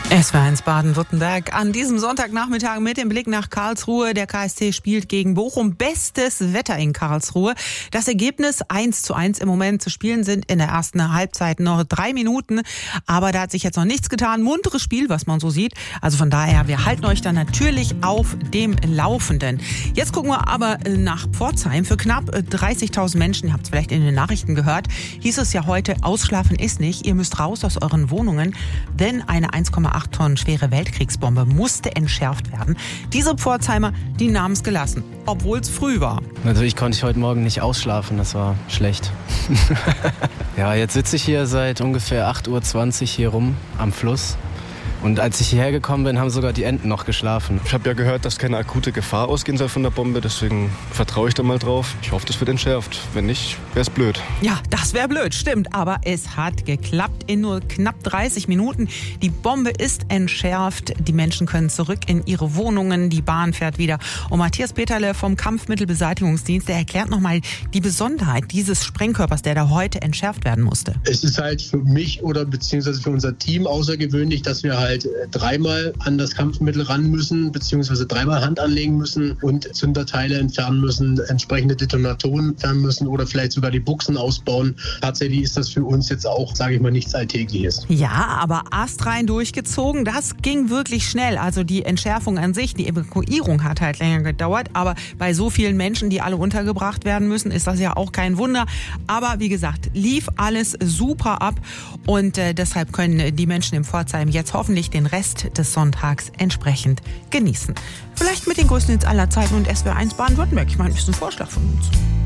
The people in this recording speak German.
SWR1 Baden-Württemberg an diesem Sonntagnachmittag mit dem Blick nach Karlsruhe. Der KSC spielt gegen Bochum. Bestes Wetter in Karlsruhe. Das Ergebnis 1:1 im Moment. Zu spielen sind in der ersten Halbzeit noch 3 Minuten. Aber da hat sich jetzt noch nichts getan. Munteres Spiel, was man so sieht. Also von daher, wir halten euch dann natürlich auf dem Laufenden. Jetzt gucken wir aber nach Pforzheim. Für knapp 30.000 Menschen, ihr habt es vielleicht in den Nachrichten gehört, hieß es ja heute, ausschlafen ist nicht. Ihr müsst raus aus euren Wohnungen, denn eine 1,8 Tonnen schwere Weltkriegsbombe musste entschärft werden. Diese Pforzheimer, die nahmen es gelassen, obwohl es früh war. Natürlich konnte ich heute Morgen nicht ausschlafen, das war schlecht. Ja, jetzt sitze ich hier seit ungefähr 8:20 Uhr hier rum am Fluss. Und als ich hierher gekommen bin, haben sogar die Enten noch geschlafen. Ich habe ja gehört, dass keine akute Gefahr ausgehen soll von der Bombe, deswegen vertraue ich da mal drauf. Ich hoffe, das wird entschärft. Wenn nicht, wäre es blöd. Ja, das wäre blöd, stimmt. Aber es hat geklappt in nur knapp 30 Minuten. Die Bombe ist entschärft. Die Menschen können zurück in ihre Wohnungen. Die Bahn fährt wieder. Und Matthias Peterle vom Kampfmittelbeseitigungsdienst, der erklärt nochmal die Besonderheit dieses Sprengkörpers, der da heute entschärft werden musste. Es ist halt für mich oder beziehungsweise für unser Team außergewöhnlich, dass wir halt dreimal an das Kampfmittel ran müssen, beziehungsweise dreimal Hand anlegen müssen und Zünderteile entfernen müssen, entsprechende Detonatoren entfernen müssen oder vielleicht sogar die Buchsen ausbauen. Tatsächlich ist das für uns jetzt auch, sage ich mal, nichts Alltägliches. Ja, aber astrein durchgezogen, das ging wirklich schnell. Also die Entschärfung an sich, die Evakuierung hat halt länger gedauert, aber bei so vielen Menschen, die alle untergebracht werden müssen, ist das ja auch kein Wunder. Aber wie gesagt, lief alles super ab und deshalb können die Menschen in Pforzheim jetzt hoffentlich den Rest des Sonntags entsprechend genießen. Vielleicht mit den größten Hits aller Zeiten und SWR1 Baden-Württemberg. Ich meine, das ist ein Vorschlag von uns.